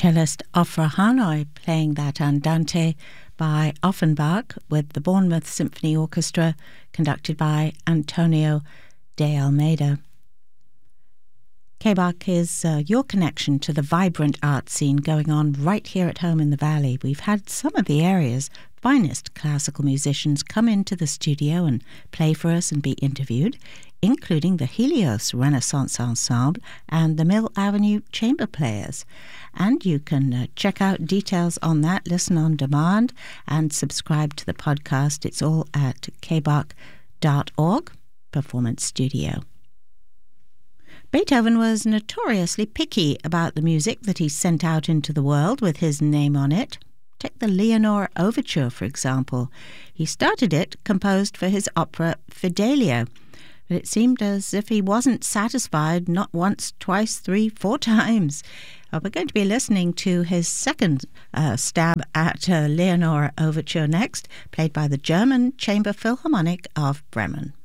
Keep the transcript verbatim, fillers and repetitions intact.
cellist Ofra Hanoi playing that Andante by Offenbach with the Bournemouth Symphony Orchestra, conducted by Antonio de Almeida. K B A C is uh, your connection to the vibrant art scene going on right here at home in the Valley. We've had some of the area's finest classical musicians come into the studio and play for us and be interviewed, including the Helios Renaissance Ensemble and the Mill Avenue Chamber Players. And you can uh, check out details on that, listen on demand, and subscribe to the podcast. It's all at k b a c dot org, Performance Studio. Beethoven was notoriously picky about the music that he sent out into the world with his name on it. Take the Leonore Overture, for example. He started it composed for his opera Fidelio, but it seemed as if he wasn't satisfied not once, twice, three, four times. Uh, we're going to be listening to his second uh, stab at uh, Leonore Overture next, played by the German Chamber Philharmonic of Bremen.